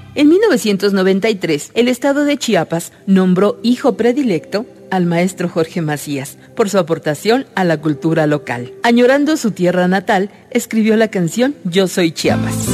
En 1993, el estado de Chiapas nombró hijo predilecto al maestro Jorge Macías por su aportación a la cultura local. Añorando su tierra natal, escribió la canción Yo Soy Chiapas.